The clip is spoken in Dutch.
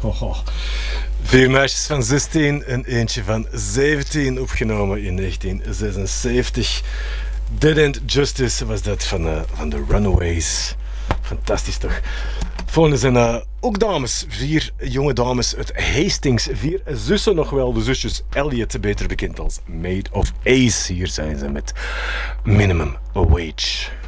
Vier meisjes van 16 en eentje van 17, opgenomen in 1976. Dead End Justice was dat van de Runaways. Fantastisch toch? Volgende zijn ook dames, 4 jonge dames uit Hastings. 4 zussen nog wel, de zusjes Elliot, beter bekend als Maid of Ace. Hier zijn ze met Minimum Wage.